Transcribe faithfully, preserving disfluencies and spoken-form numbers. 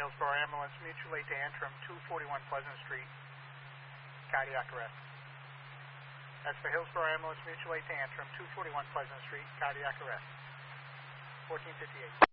Hillsborough Ambulance, mutual aid to Antrim, two forty-one Pleasant Street, cardiac arrest. That's for Hillsborough Ambulance, mutual aid to Antrim, two forty-one Pleasant Street, cardiac arrest. fourteen fifty-eight.